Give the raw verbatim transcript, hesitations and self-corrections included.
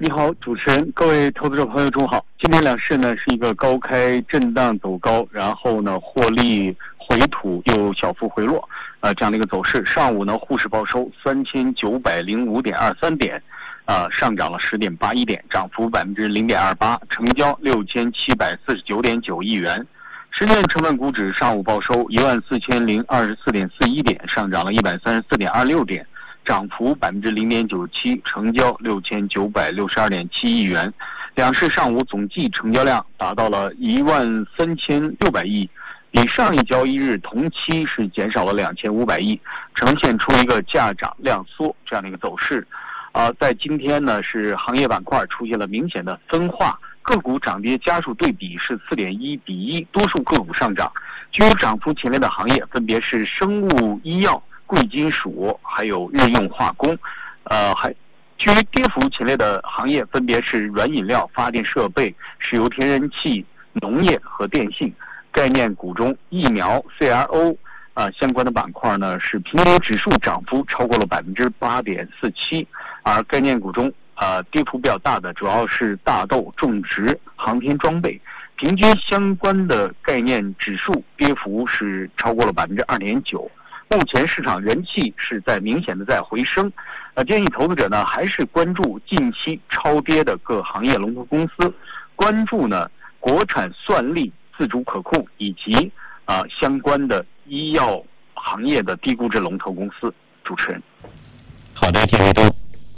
你好，主持人，各位投资者朋友，中午好。今天两市呢是一个高开震荡走高，然后呢获利回吐又小幅回落，呃这样的一个走势。上午呢沪市报收三千九百零五点二三点，呃上涨了十点八一点，涨幅百分之零点二八，成交六千七百四十九点九亿元。深圳成分股指上午报收一万四千零二十四点四一点，上涨了一百三十四点二六点。涨幅百分之零点九七，成交六千九百六十二点七亿元。两市上午总计成交量达到了一万三千六百亿，比上一交易日同期是减少了两千五百亿，呈现出一个价涨量缩这样的一个走势。啊、呃，在今天呢，是行业板块出现了明显的分化，个股涨跌家数对比是四点一比一，多数个股上涨。具有涨幅前列的行业分别是生物医药、贵金属还有日用化工，呃，还居于跌幅前列的行业分别是软饮料、发电设备、石油天然气、农业和电信。概念股中，疫苗、C R O 啊、呃、相关的板块呢是平均指数涨幅超过了百分之八点四七，而概念股中呃跌幅比较大的主要是大豆、种植、航天装备。平均相关的概念指数跌幅是超过了百分之二点九。目前市场人气是在明显的在回升，呃，建议投资者呢还是关注近期超跌的各行业龙头公司，关注呢国产算力自主可控以及啊、呃、相关的医药行业的低估值龙头公司。主持人， 好的，谢谢周。